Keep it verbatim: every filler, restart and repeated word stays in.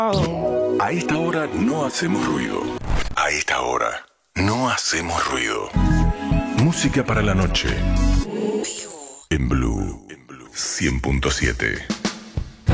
A esta hora no hacemos ruido. A esta hora no hacemos ruido. Música para la noche. En Blue cien punto siete.